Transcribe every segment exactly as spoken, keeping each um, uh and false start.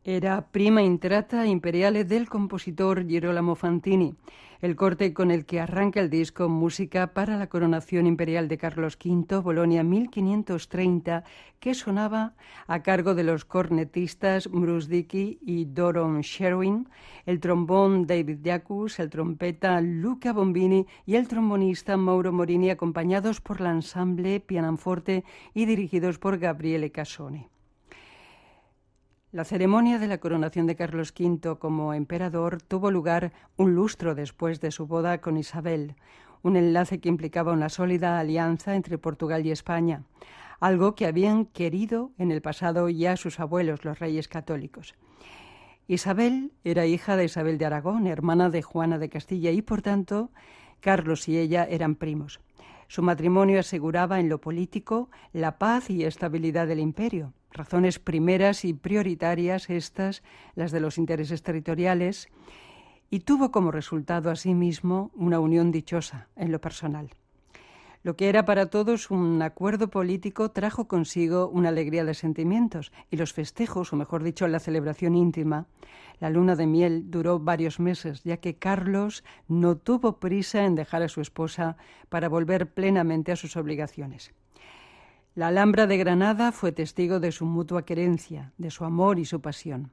Era prima intrata imperiale del compositor Girolamo Fantini, el corte con el que arranca el disco Música para la coronación imperial de Carlos quinto, Bolonia mil quinientos treinta, que sonaba a cargo de los cornetistas Bruce Dickey y Doron Sherwin, el trombón David Jacus, el trompeta Luca Bombini y el trombonista Mauro Morini, acompañados por el ensamble pianoforte y dirigidos por Gabriele Casoni. La ceremonia de la coronación de Carlos quinto como emperador tuvo lugar un lustro después de su boda con Isabel, un enlace que implicaba una sólida alianza entre Portugal y España, algo que habían querido en el pasado ya sus abuelos, los reyes católicos. Isabel era hija de Isabel de Aragón, hermana de Juana de Castilla, y por tanto Carlos y ella eran primos. Su matrimonio aseguraba en lo político la paz y estabilidad del imperio. Razones primeras y prioritarias estas, las de los intereses territoriales, y tuvo como resultado asimismo una unión dichosa en lo personal. Lo que era para todos un acuerdo político trajo consigo una alegría de sentimientos, y los festejos, o mejor dicho, la celebración íntima, la luna de miel, duró varios meses, ya que Carlos no tuvo prisa en dejar a su esposa para volver plenamente a sus obligaciones. La Alhambra de Granada fue testigo de su mutua querencia, de su amor y su pasión.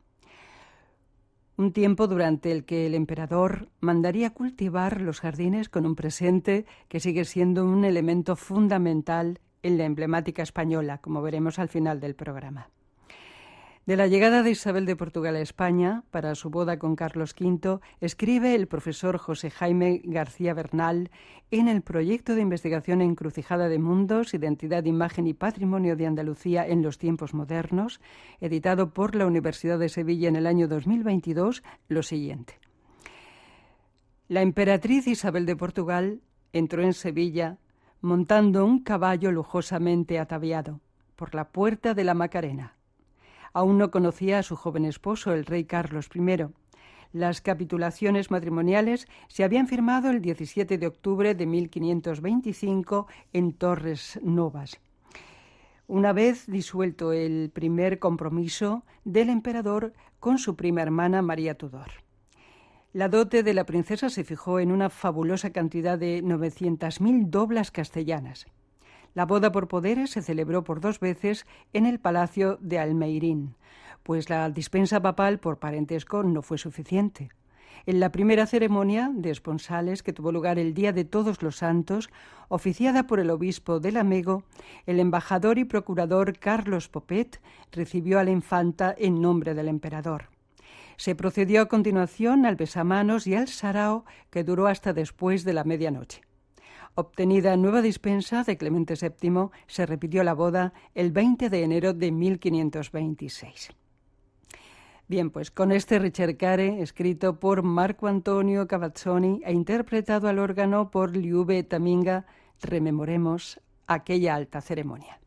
Un tiempo durante el que el emperador mandaría cultivar los jardines con un presente que sigue siendo un elemento fundamental en la emblemática española, como veremos al final del programa. De la llegada de Isabel de Portugal a España para su boda con Carlos quinto, escribe el profesor José Jaime García Bernal en el proyecto de investigación Encrucijada de Mundos, Identidad, Imagen y Patrimonio de Andalucía en los tiempos modernos, editado por la Universidad de Sevilla en el año dos mil veintidós, lo siguiente. La emperatriz Isabel de Portugal entró en Sevilla montando un caballo lujosamente ataviado por la puerta de la Macarena. Aún no conocía a su joven esposo, el rey Carlos primero. Las capitulaciones matrimoniales se habían firmado el diecisiete de octubre de mil quinientos veinticinco en Torres Novas. Una vez disuelto el primer compromiso del emperador con su prima hermana María Tudor. La dote de la princesa se fijó en una fabulosa cantidad de novecientas mil doblas castellanas. La boda por poderes se celebró por dos veces en el Palacio de Almeirín, pues la dispensa papal por parentesco no fue suficiente. En la primera ceremonia de esponsales, que tuvo lugar el Día de Todos los Santos, oficiada por el obispo de Lamego, el embajador y procurador Carlos Popet recibió a la infanta en nombre del emperador. Se procedió a continuación al besamanos y al sarao, que duró hasta después de la medianoche. Obtenida nueva dispensa de Clemente séptimo, se repitió la boda el veinte de enero de mil quinientos veintiséis. Bien, pues con este ricercare, escrito por Marco Antonio Cavazzoni e interpretado al órgano por Liube Taminga, rememoremos aquella alta ceremonia.